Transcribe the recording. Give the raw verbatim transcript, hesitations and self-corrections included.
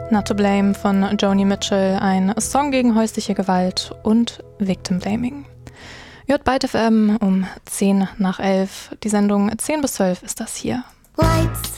Not to Blame von Joni Mitchell, ein Song gegen häusliche Gewalt und Victim Blaming. Ihr hört Byte F M um zehn nach elf. Die Sendung zehn bis zwölf ist das hier. White